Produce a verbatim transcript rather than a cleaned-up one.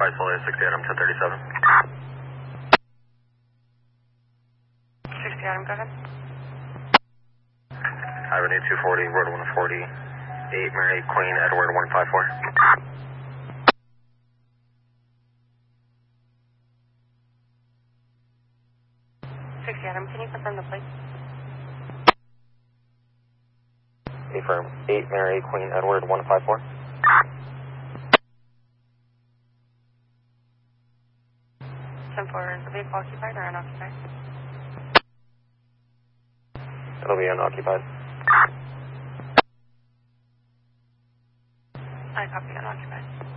Advise Solar sixty Adam ten thirty-seven. sixty Adam, go ahead. Avenue two forty, Road one forty-eight, Mary Queen Edward one five four. sixty Adam, can you confirm the plate? Affirm, eight Mary Queen Edward one five four. ten four, is the vehicle occupied or unoccupied? It'll be unoccupied. I copy unoccupied.